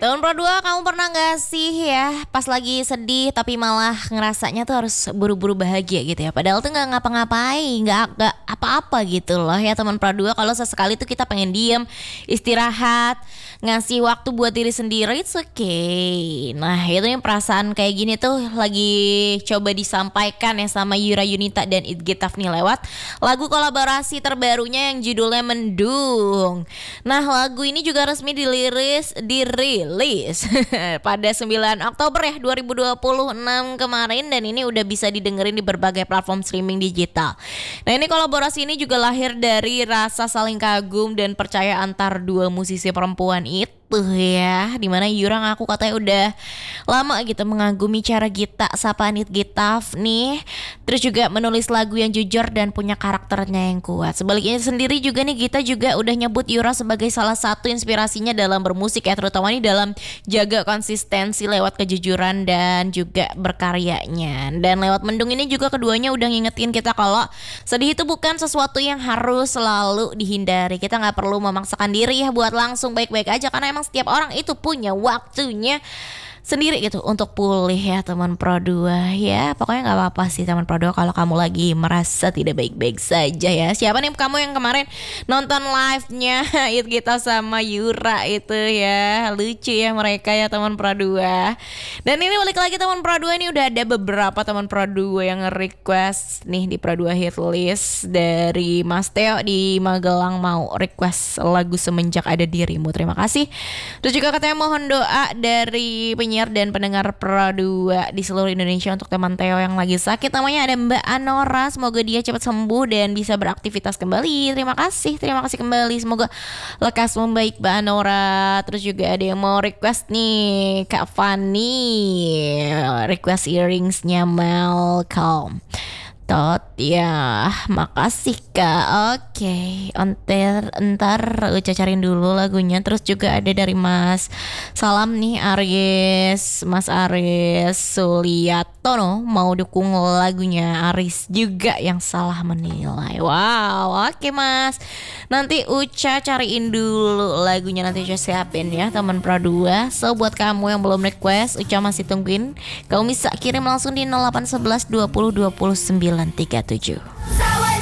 Tahun Pro 2, kamu pernah gak sih ya pas lagi sedih tapi malah ngerasanya tuh harus buru-buru bahagia gitu ya. Padahal tuh gak ngapa-ngapain, gak apa-apa gitu loh ya teman Pro 2. Kalau sesekali tuh kita pengen diem, istirahat, ngasih waktu buat diri sendiri, it's okay. Nah itu yang perasaan kayak gini tuh lagi coba disampaikan ya sama Yura Yunita dan It Gitaf nih lewat lagu kolaborasi terbarunya yang judulnya Mendung. Nah lagu ini juga resmi dirilis pada 9 Oktober ya 2026 kemarin, dan ini udah bisa didengerin di berbagai platform streaming digital. Nah ini kolaborasi ini juga lahir dari rasa saling kagum dan percaya antar dua musisi perempuan itu ya, dimana Yura ngaku katanya udah lama gitu mengagumi cara Gita sapaan It Gitaf nih, terus juga menulis lagu yang jujur dan punya karakternya yang kuat. Sebaliknya sendiri juga nih Gita juga udah nyebut Yura sebagai salah satu inspirasinya dalam bermusik ya, terutama nih dalam jaga konsistensi lewat kejujuran dan juga berkaryanya. Dan lewat Mendung ini juga keduanya udah ngingetin kita kalau sedih itu bukan sesuatu yang harus selalu dihindari. Kita gak perlu memaksakan diri ya buat langsung baik-baik aja, karena emang setiap orang itu punya waktunya sendiri gitu untuk pulih ya teman Pro 2 ya. Pokoknya gak apa-apa sih teman Pro 2 kalau kamu lagi merasa tidak baik-baik saja ya. Siapa nih kamu yang kemarin nonton live-nya It Gitaf sama Yura itu ya, lucu ya mereka ya teman Pro 2. Dan ini balik lagi teman Pro 2, ini udah ada beberapa teman Pro 2 yang nge-request nih di Pro 2 hit list. Dari Mas Theo di Magelang mau request lagu Semenjak Ada Dirimu, terima kasih. Terus juga katanya mohon doa dari penyiar dan pendengar Pro 2 di seluruh Indonesia untuk teman Theo yang lagi sakit. Namanya ada Mbak Anora, semoga dia cepat sembuh dan bisa beraktivitas kembali. Terima kasih kembali, semoga lekas membaik Mbak Anora. Terus juga ada yang mau request nih Kak Fanny, request earringsnya Malcolm Tot ya, makasih Kak. Oke, ntar Uca cariin dulu lagunya. Terus juga ada dari Mas Salam nih, Mas Aris Suliatono mau dukung lagunya Aris juga yang salah menilai. Wow, oke Mas. Nanti Uca cariin dulu lagunya, nanti Uca siapin ya teman Pro 2. So buat kamu yang belum request, Uca masih tungguin. Kamu bisa kirim langsung di 0811 20 29 37.